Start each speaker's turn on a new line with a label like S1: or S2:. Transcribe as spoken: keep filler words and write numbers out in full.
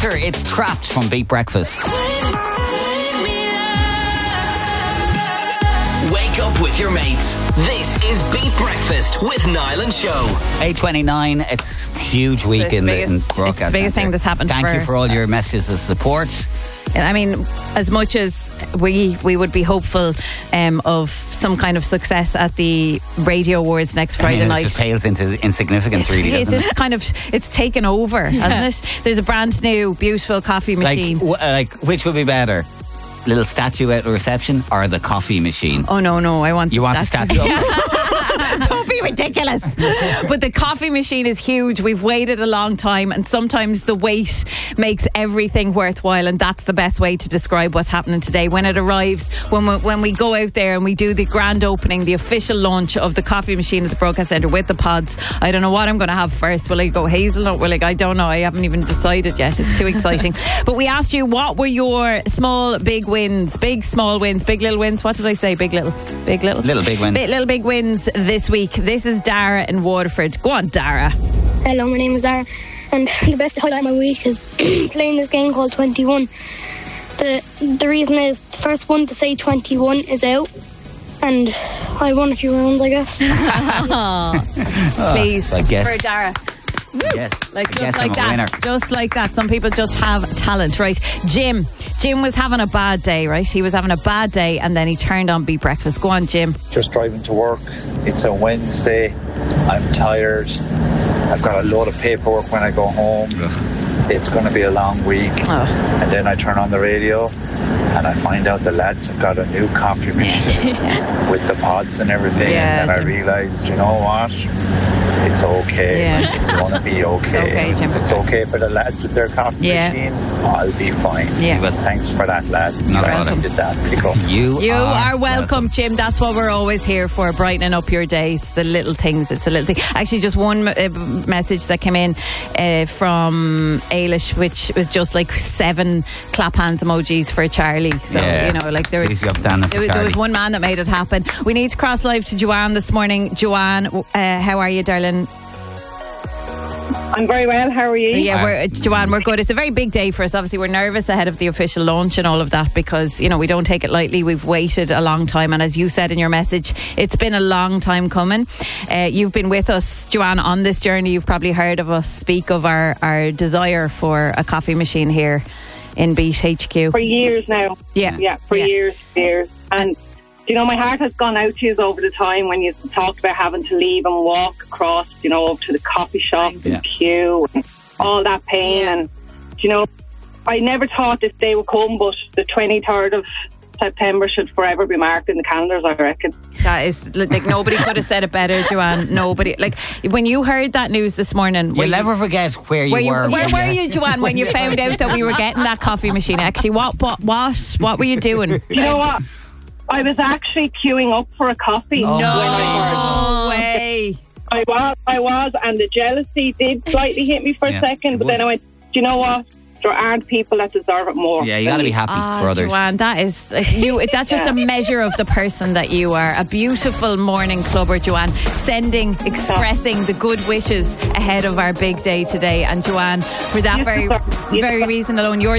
S1: Winter, it's Trapped from Beat Breakfast.
S2: Wake up with your mates. This is Beat Breakfast with Niall and Show.
S1: eight twenty-nine, it's a huge week
S3: It's
S1: in the,
S3: biggest-
S1: in
S3: it's the
S1: broadcast
S3: biggest
S1: centre.
S3: thing that's happened
S1: Thank
S3: for-
S1: you for all your messages of support.
S3: I mean, as much as we we would be hopeful um, of some kind of success at the Radio Awards next Friday
S1: I mean,
S3: night.
S1: it just pales into insignificance,
S3: It's,
S1: really,
S3: it's
S1: doesn't
S3: just
S1: it?
S3: kind of, it's taken over, hasn't it? There's a brand new, beautiful coffee
S1: Like,
S3: machine.
S1: w- like, which would be better? Little statue at the reception or the coffee machine?
S3: Oh, no, no, I want
S1: You
S3: the
S1: want the
S3: statue.
S1: statue?
S3: Don't be ridiculous. But the coffee machine is huge. We've waited a long time, and sometimes the wait makes everything worthwhile, and that's the best way to describe what's happening today. When it arrives, when we, when we go out there and we do the grand opening, the official launch of the coffee machine at the Broadcast Centre with the pods, I don't know what I'm going to have first. Will I go hazelnut? Will I? I don't know. I haven't even decided yet. It's too exciting. But we asked you, what were your small, big wins? Big, small wins. Big, little wins. What did I say? Big, little. Big, little.
S1: Little, big wins.
S3: Big, little, big wins this week. This is Dara in Waterford. Go on, Dara.
S4: Hello, my name is Dara, and the best highlight of my week is playing this game called twenty-one. The the reason is the first one to say twenty-one is out, and I won a few rounds, I guess.
S3: Please,
S1: I guess.
S3: for Dara.
S1: Yes.
S3: Like
S1: I
S3: just
S1: guess
S3: like
S1: I'm a winner.
S3: that, just like that. Some people just have talent, right? Jim, Jim was having a bad day, right? He was having a bad day, and then he turned on Beat Breakfast. Go on, Jim.
S5: Just driving to work. It's a Wednesday. I'm tired. I've got a load of paperwork when I go home.
S1: Ugh.
S5: It's going to be a long week.
S3: Oh.
S5: And then I turn on the radio and I find out the lads have got a new coffee machine with the pods and everything.
S3: Yeah,
S5: and I
S3: Jim.
S5: realised, you know what? It's okay.
S3: Yeah.
S5: It's going to be okay.
S3: It's okay, Jim.
S5: If it's okay for the lads with their coffee
S3: Yeah.
S5: machine, I'll be fine.
S3: Yeah.
S5: But thanks for that, lads.
S1: Not a
S5: I
S1: bother.
S5: needed that pick up.
S1: You,
S3: You
S1: are,
S3: are welcome, Jim. That's what we're always here for, brightening up your days. The little things. It's the little thing. Actually, just one uh, message that came in uh, from Ailish, which was just like seven clap hands emojis for Charlie. So,
S1: Yeah.
S3: you know, like there was,
S1: Please be upstanding for
S3: there, was- there was
S1: Charlie.
S3: one man that made it happen. We need to cross live to Joanne this morning. Joanne, uh, how are you, darling?
S6: I'm very well. How are you?
S3: Yeah, we're, Joanne, we're good. It's a very big day for us. Obviously, we're nervous ahead of the official launch and all of that because, you know, we don't take it lightly. We've waited a long time. And as you said in your message, it's been a long time coming. Uh, you've been with us, Joanne, on this journey. You've probably heard of us speak of our, our desire for a coffee machine here in Beat H Q.
S6: For years now.
S3: Yeah.
S6: Yeah, for
S3: Yeah.
S6: years, years. And, you know, my heart has gone out to you over the time when you talked about having to leave and walk across, you know, up to the coffee shop
S1: Yeah.
S6: and queue and all that pain.
S3: Yeah.
S6: And, you know, I never thought this day would come, but the twenty-third of September should forever be marked in the calendars, I reckon.
S3: That is, like, nobody could have said it better, Joanne. Nobody. Like, when you heard that news this morning, were
S1: You'll
S3: you-
S1: never forget where you
S3: Where, you,
S1: were.
S3: where
S1: when
S3: were you, Joanne, when you found out that we were getting that coffee machine? Actually, what, what, what, what were you doing?
S6: You know what? I was actually queuing up for a coffee.
S1: Oh,
S6: when I
S3: No
S6: heard.
S3: way.
S6: I was, I was, and the jealousy did slightly hit me for
S1: Yeah,
S6: a second,
S1: it
S6: but
S1: would.
S6: then I went, do you know what? There aren't people that deserve it more.
S1: Yeah, you
S6: than
S1: got to be
S6: me.
S1: happy
S3: Ah,
S1: for others.
S3: Joanne, that is like you. That's just a measure of the person that you are. A beautiful morning clubber, Joanne, sending, expressing the good wishes ahead of our big day today. And Joanne, for that
S6: You
S3: very,
S6: deserve- you
S3: very
S6: deserve-
S3: reason alone, you're